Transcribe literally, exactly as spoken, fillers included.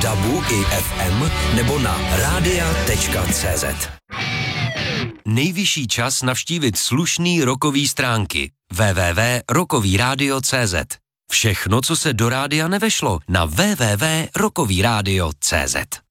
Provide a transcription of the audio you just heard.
dabu i ef em nebo na rádia tečka cé zet. Nejvyšší čas navštívit slušný rockový stránky w w w tečka rockový rádio tečka cé zet. Všechno, co se do rádia nevešlo, na w w w tečka rockový rádio tečka cé zet.